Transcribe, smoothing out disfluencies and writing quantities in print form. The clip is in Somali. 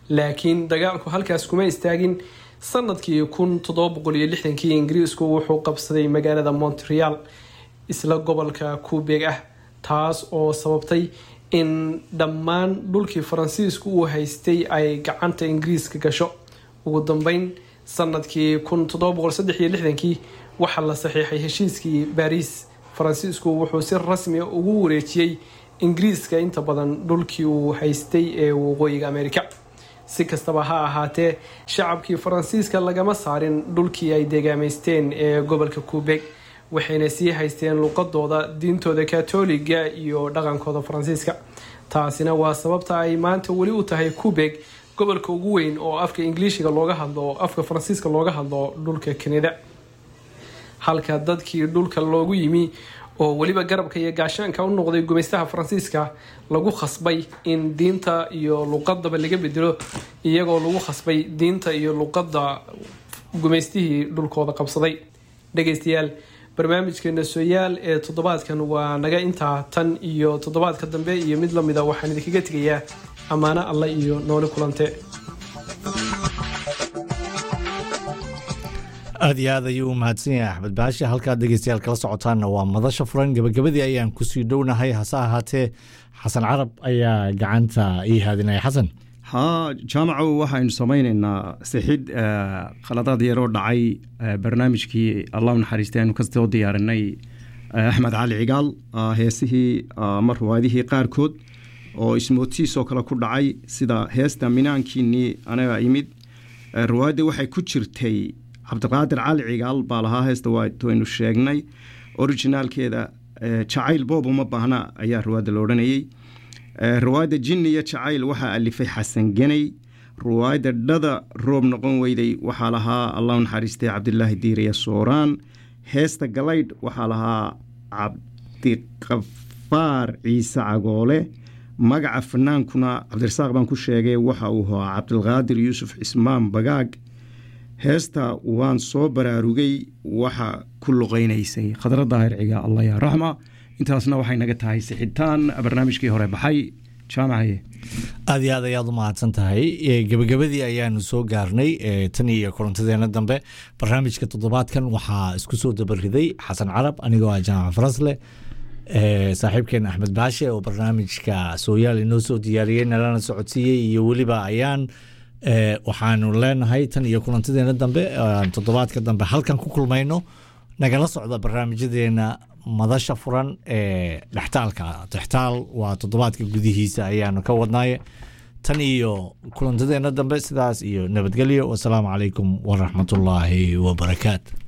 laakiin dagaalku halkaas kuma istaagin. sanadkii 1760 ingiriisku wuxuu qabsaday magaalada Montreal isla gobolka Quebec ah, taas oo sababtay in dhammaan dhulkii Faransiisku uu haystay ay gacanta Ingiriiska gasho. ugu dambeyn sanadkii 1763 waxa la saxiixay heshiiskii Paris. Faransiisku wuxuu si rasmi ah ugu wareejiyay Ingiriiska inta badan dhulkii uu haystay ee waqooyiga Amerika. si kastaba ha ahaatee shacabkii Faransiiska lagama saarin dhulkii ay deegaameysteen ee gobolka Quebec, waxayna sii haysteen luqadooda, diintooda Kaatooliga iyo dhaqankooda Faransiiska. taasina waa sababta ay maanta wali u tahay Quebec gobolka ugu weyn oo afka Ingiriisiga looga hadlo oo afka Faransiiska looga hadlo dhulka Kanada. halka dadkii dhulka loogu yimi oo waliba garabka iyo gaashaanka u noqday gumeystaha Faransiiska lagu khasbay in diinta iyo luqadaba laga bedelo, iyagoo lagu khasbay diinta iyo luqadda gumeystihii dhulkooda qabsaday. dhageystayaal, barnaamijkeena Sooyaal ee toddobaadkan waa naga intaa. tan iyo toddobaadka dambe iyo mid lamid ah waxaan idinkaga tegayaa amaano alla iyo nooli kulante. aad iyo aad ayuu mahadsan yahay Axmed Baashi. halkaad dhegeystayaal kala socotaanna waa madasha furan. gabagabadii ayaan kusii dhownahay, hase ahaatee xasan carab ayaa gacanta ii haadinaya. xasan. jaamacow waxaynu samaynaynaa sixid khaladaad yaroo dhacay barnaamijkii allah u naxariistay aynu kasoo diyaarinay axmed cali cigaal, heesihii ama ruwaadihii qaarkood oo ismoodsiisoo kale ku dhacay, sida heesta minaankiinii anaga imid. ruwaadda waxay ku jirtay cabdiqaadir cali cigaal baa lahaa heesta, waynu sheegnay originaalkeeda. jacayl boob uma baahna ayaa ruwaadda la odhanayay. ruwaayadda jinni iyo jacayl waxaa alifay xasan geney. ruwaayadda dhada roob noqon weyday waxaa lahaa allah u naxariistay cabdilaahi diiriya sooraan. heesta galaydh waxaa lahaa cabdiqafaar ciise cagoole. magaca fanaankuna cabdirasaaq baan ku sheegay waxa uu ahaa cabdilqaadir yuusuf cismaan bagaag. heesta waan soo baraarugay waxa ku luqaynaysay khadra daahir ciga allah yaa raxma. intaasna waxay naga tahay sixitaan barnaamijkii hore baxay. jaamacaye aad iyo aad ayaad u mahadsan tahay. gabagabadii ayaanu soo gaarnay. tan iyo kulantadeena dambe barnaamijka toddobaadkan waxaa isku soo dabariday xasan carab, anigoo ah jaamac farasle, saaxiibkeen Axmed Baashe oo barnaamijka Sooyaal inoo soo diyaariyey nalana socodsiiyey, iyo weliba ayaan. waxaanu leenahay tan iyo kulantadeena dambe toddobaadka dambe halkan ku kulmayno. nagala socda barnaamijyadeena madasha furan ee dhextaalka. dhextaal waa toddobaadka gudihiisa ayaanu ka wadnaaye. tan iyo kulantadeena dambe sidaas iyo nabadgelyo. wasalaamu calaykum waraxmatullaahi wabarakaatu.